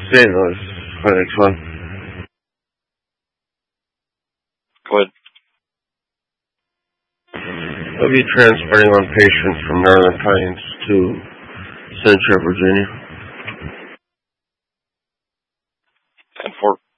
St. Louis Clinics one. Go ahead. I'll be transporting one patient from Northern Pines to Central Virginia. And for